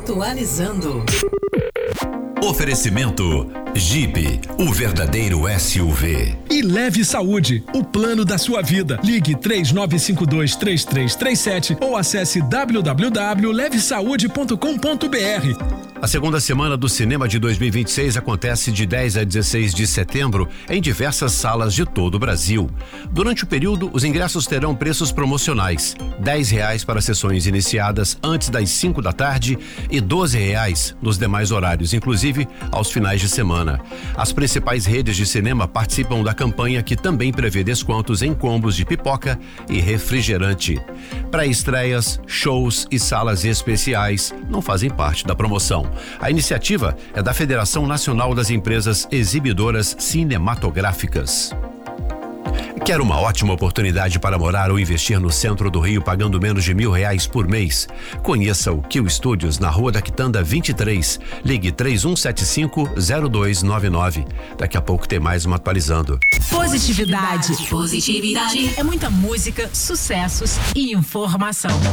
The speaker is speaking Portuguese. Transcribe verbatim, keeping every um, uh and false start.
Atualizando. Oferecimento Jeep, o verdadeiro S U V. E Leve Saúde, o plano da sua vida. Ligue três nove cinco dois, três três três sete ou acesse w w w ponto leve saúde ponto com ponto b r. A segunda semana do cinema de dois mil e vinte e seis acontece de dez a dezesseis de setembro em diversas salas de todo o Brasil. Durante o período, os ingressos terão preços promocionais: dez reais para sessões iniciadas antes das cinco da tarde e doze reais nos demais horários, inclusive aos finais de semana. As principais redes de cinema participam da campanha, que também prevê descontos em combos de pipoca e refrigerante. Pré-estreias, shows e salas especiais não fazem parte da promoção. A iniciativa é da Federação Nacional das Empresas Exibidoras Cinematográficas. Quer uma ótima oportunidade para morar ou investir no centro do Rio pagando menos de mil reais por mês? Conheça o Kill Studios na Rua da Quitanda vinte e três. Ligue três um sete cinco, zero dois nove nove. Daqui a pouco tem mais uma atualizando. Positividade. Positividade. É muita música, sucessos e informação.